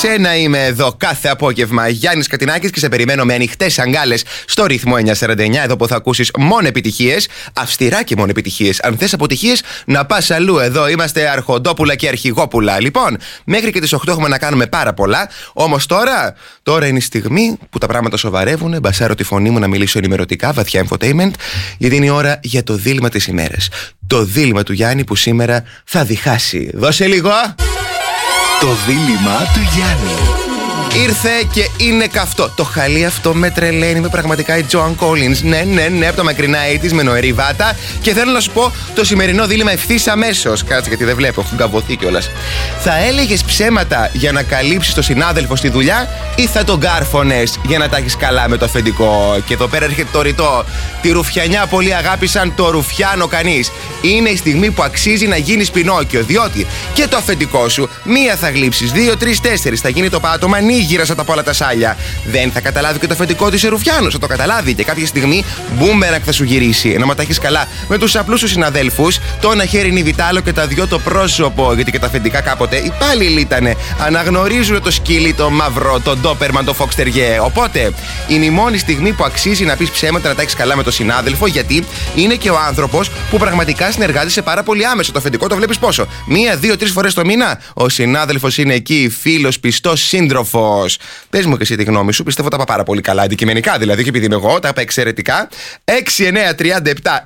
Να είμαι εδώ κάθε απόγευμα, Γιάννης Κατινάκης, και σε περιμένω με ανοιχτές αγκάλες στο ρυθμό 949. Εδώ που θα ακούσεις μόνο επιτυχίες, αυστηρά και μόνο επιτυχίες. Αν θες αποτυχίες, να πας αλλού. Εδώ είμαστε αρχοντόπουλα και αρχηγόπουλα. Λοιπόν, μέχρι και τις 8 έχουμε να κάνουμε πάρα πολλά. Όμως τώρα είναι η στιγμή που τα πράγματα σοβαρεύουν. Μπασάρω τη φωνή μου να μιλήσω ενημερωτικά, βαθιά infotainment, γιατί είναι η ώρα για το δίλημμα της ημέρας. Το δίλημμα του Γιάννη που σήμερα θα διχάσει. Δώσε λίγο! Το δίλημμα του Γιάννη. Ήρθε και είναι καυτό. Το χαλί αυτό με τρελαίνει, με πραγματικά η Joan Collins. Ναι, από τα μακρινά 80's με νοερή βάτα. Και θέλω να σου πω το σημερινό δίλημμα ευθύς αμέσως. Κάτσε, γιατί δεν βλέπω, έχω γκαβωθεί κιόλας. Θα έλεγες ψέματα για να καλύψεις τον συνάδελφο στη δουλειά, ή θα τον κάρφωνες για να τα έχεις καλά με το αφεντικό? Και εδώ πέρα έρχεται το ρητό. Τη ρουφιανιά πολλοί αγάπησαν, το ρουφιάνο κανείς. Είναι η στιγμή που αξίζει να γίνεις Πινόκιο, διότι και το αφεντικό σου, μία θα γλύψεις, 2, 3, 4 θα γίνει το πάτωμα, γύρασα από όλα τα σάλια. Δεν θα καταλάβει και το αφεντικό της Ρουφιάνος. Θα το καταλάβει και κάποια στιγμή μπούμερακ θα σου γυρίσει. Ενώ μα τα έχεις καλά με τους απλούς σου συναδέλφους, το ένα χέρι είναι η Βιτάλο και τα δυο το πρόσωπο. Γιατί και τα αφεντικά κάποτε υπάλληλοι ήτανε. Αναγνωρίζουν το σκύλι, το μαύρο, το ντόπερμαν, το φοξτεριέ. Οπότε είναι η μόνη στιγμή που αξίζει να πεις ψέματα, να τα έχεις καλά με τον συνάδελφο, γιατί είναι και ο άνθρωπος που πραγματικά συνεργάζεσαι πάρα πολύ άμεσα. Το αφεντικό το βλέπεις πόσο? 1, 2, 3 φορές το μήνα. Ο συνάδελφος είναι εκεί, φίλος, πιστός, σύντροφος. Πες μου και εσύ τη γνώμη σου. Πιστεύω τα είπα πάρα πολύ καλά, αντικειμενικά δηλαδή, και επειδή είμαι εγώ, τα είπα εξαιρετικά. 6-9-37-949-949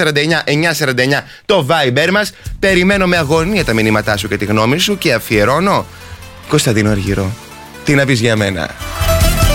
το Viber μας. Περιμένω με αγωνία τα μηνύματά σου και τη γνώμη σου και αφιερώνω Κωνσταντίνο Αργυρό. Τι να πεις για μένα?